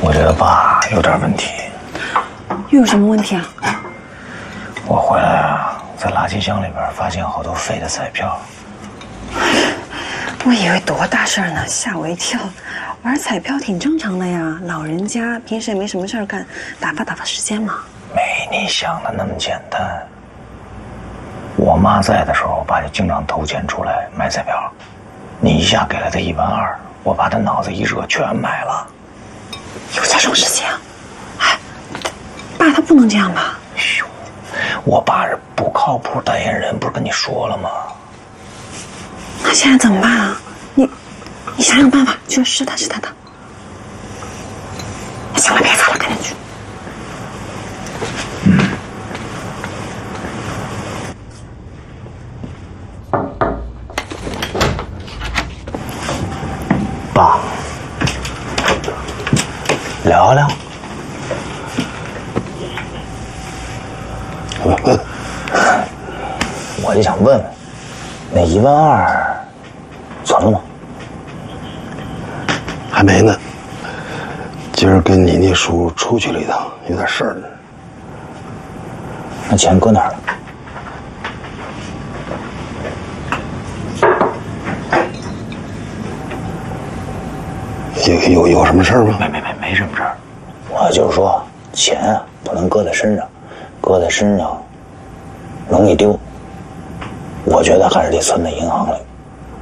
我觉得爸有点问题。 又有什么问题啊？ 我回来啊，在垃圾箱里边发现好多废的彩票。 我以为多大事儿呢，吓我一跳。玩彩票挺正常的呀，老人家平时也没什么事儿干，打发时间嘛。 没你想的那么简单。我妈在的时候，爸就经常偷钱出来买彩票。你一下给了他12000，我把他脑子一热，全买了。 有这种事情啊？哎，爸他不能这样吧？ 哟，我爸是不靠谱代言人，不是跟你说了吗？ 那现在怎么办啊？你想想办法，去试探他。行了，别吵了，赶紧去。爸，聊聊。我就想问问，那12000存了吗？ 还没呢。今儿跟你那叔出去了一趟，有点事儿呢。 那钱搁哪儿了？ 有什么事儿吗？ 没什么事儿。我就是说，钱啊不能搁在身上，搁在身上容易丢。我觉得还是得存在银行里。